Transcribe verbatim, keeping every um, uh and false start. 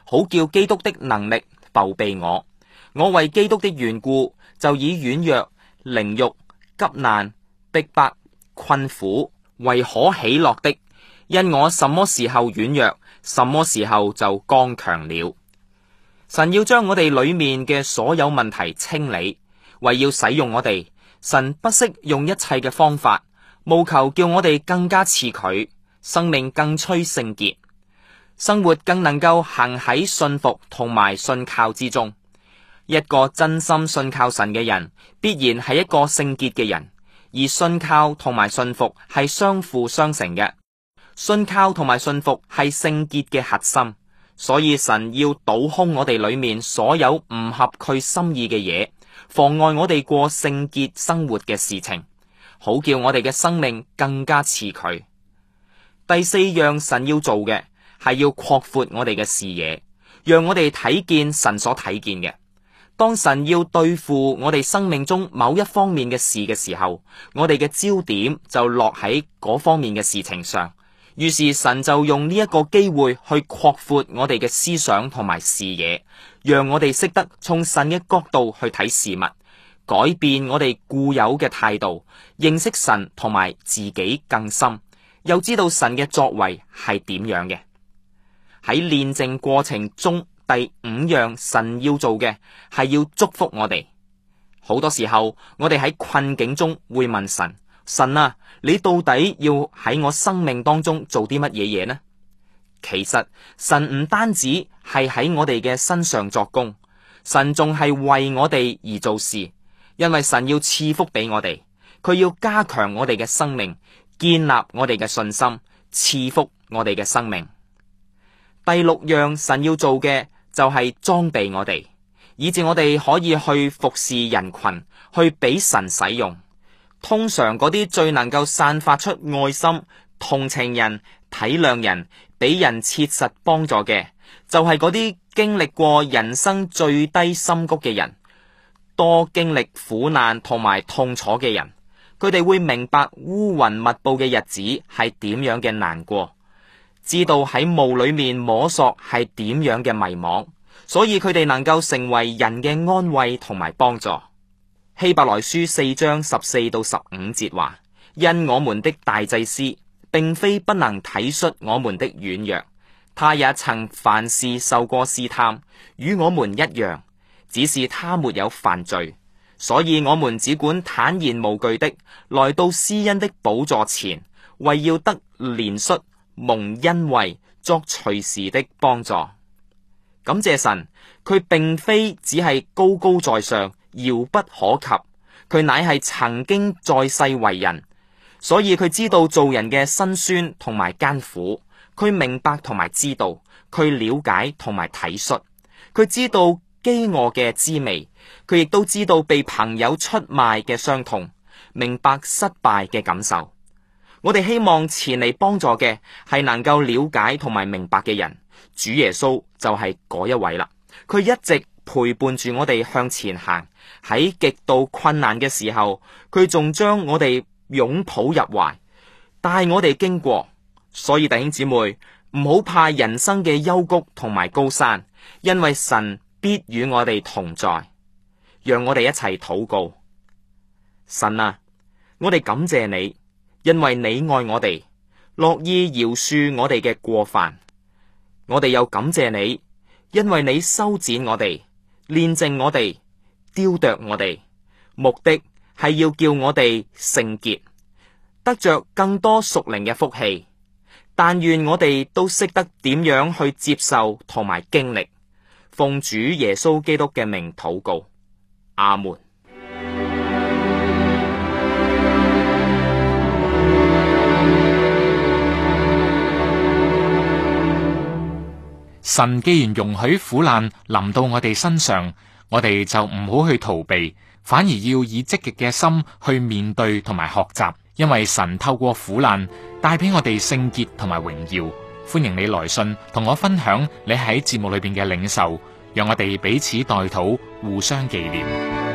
好叫基督的能力覆庇我。我為基督的緣故，就以軟弱、凌辱、急難、逼迫、困苦為可喜樂的，因我什麼時候軟弱，什麼時候就剛強了。神要將我哋裏面嘅所有問題清理，為要使用我哋，神不惜用一切嘅方法，務求叫我哋更加似佢，生命更趨聖潔，生活更能夠行喺信服同埋信靠之中。一個真心信靠神嘅人，必然係一個聖潔嘅人，而信靠同埋信服係相輔相成嘅。信靠同埋信服係聖潔嘅核心，所以神要倒空我哋裏面所有唔合佢心意嘅嘢，妨礙我哋過聖潔生活嘅事情，好叫我哋嘅生命更加似佢。第四樣神要做嘅係要擴闊我哋嘅視野，讓我哋睇見神所睇見嘅。當神要對付我哋生命中某一方面嘅事嘅時候，我哋嘅焦點就落喺嗰方面嘅事情上。於是神就用呢一個機會去擴闊我哋嘅思想同埋視野，讓我哋識得從神嘅角度去睇事物，改變我哋固有嘅態度，認識神同埋自己更深，又知道神嘅作為係點樣嘅。喺煉淨過程中，第五樣神要做嘅係要祝福我哋。好多時候我哋喺困境中會問神，神啊，你到底要喺我生命當中做啲乜嘢嘢呢？其實神唔單止係喺我哋嘅身上作工，神仲係為我哋而做事，因為神要賜福俾我哋，佢要加強我哋嘅生命，建立我哋嘅信心，賜福我哋嘅生命。第六樣神要做嘅就係裝備我哋，以致我哋可以去服侍人群，去俾神使用。通常嗰啲最能夠散發出愛心、同情人、體諒人、俾人切實幫助嘅，就係嗰啲經歷過人生最低深谷嘅人，多經歷苦難同埋痛楚嘅人。佢哋會明白烏雲密布嘅日子係點樣嘅難過，知道喺霧裏面摸索係點樣嘅迷惘，所以佢哋能夠成為人嘅安慰同埋幫助。希伯來書四章十四到十五節話：因我們的大祭司並非不能體恤我們的軟弱，他也曾凡事受過試探，與我們一樣，只是他沒有犯罪。所以我們只管坦然無懼的來到施恩的寶座前，為要得憐恤、蒙恩惠，作隨時的幫助。感謝神，佢並非只係高高在上，遙不可及，佢乃係曾經在世為人，所以佢知道做人嘅辛酸同埋艱苦，佢明白同埋知道，佢了解同埋體恤，佢知道飢餓嘅滋味，佢亦都知道被朋友出賣嘅傷痛，明白失敗嘅感受。我哋希望前嚟幫助嘅係能夠了解同埋明白嘅人，主耶穌就係嗰一位啦。佢一直陪伴住我哋向前行，喺極度困難嘅時候，佢仲將我哋擁抱入懷，帶我哋經過。所以弟兄姊妹，唔好怕人生嘅幽谷同埋高山，因為神必與我哋同在。讓我哋一齊禱告。神啊，我哋感謝你，因為你愛我哋，樂意饒恕我哋嘅過犯。我哋又感謝你，因為你修剪我哋，煉淨我哋，雕琢我哋，目的係要叫我哋聖潔，得着更多屬靈嘅福氣。但願我哋都識得點樣去接受同埋經歷。奉主耶穌基督嘅名禱告，阿門。 神既然容許苦難臨到我哋身上，我哋就唔好去逃避，反而要以積極嘅心去面對同埋學習，因為神透過苦難帶俾我哋聖潔同埋榮耀。歡迎你來信同我分享你喺節目裏邊嘅領受，讓我哋彼此代禱，互相紀念。